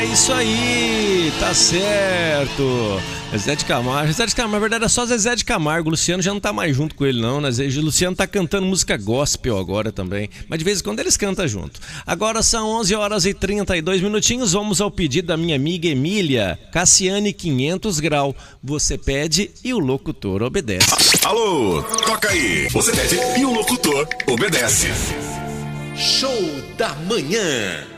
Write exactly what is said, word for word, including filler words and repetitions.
É isso aí, tá certo. Zezé de Camargo, Zezé de Camargo, na verdade é só Zezé de Camargo, o Luciano já não tá mais junto com ele não, né? O Luciano tá cantando música gospel agora também, mas de vez em quando eles cantam junto. Agora são onze horas e trinta e dois minutinhos, vamos ao pedido da minha amiga Emília, Cassiane quinhentos grau, você pede e o locutor obedece. Alô, toca aí, você pede e o locutor obedece. Show da manhã.